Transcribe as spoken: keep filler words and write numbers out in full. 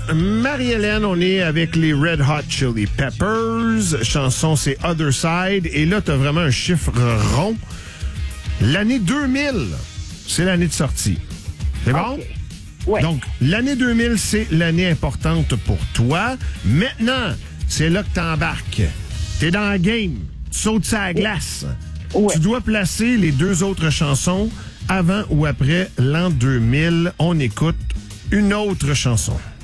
Marie-Hélène, on est avec les Red Hot Chili Peppers. Chanson, c'est Other Side. Et là, t'as vraiment un chiffre rond. L'année deux mille, c'est l'année de sortie. C'est bon? Okay. Ouais. Donc, l'année deux mille, c'est l'année importante pour toi. Maintenant, c'est là que t'embarques. T'es dans la game. Tu sautes sur la glace. Ouais. Tu dois placer les deux autres chansons avant ou après l'an deux mille. On écoute une autre chanson.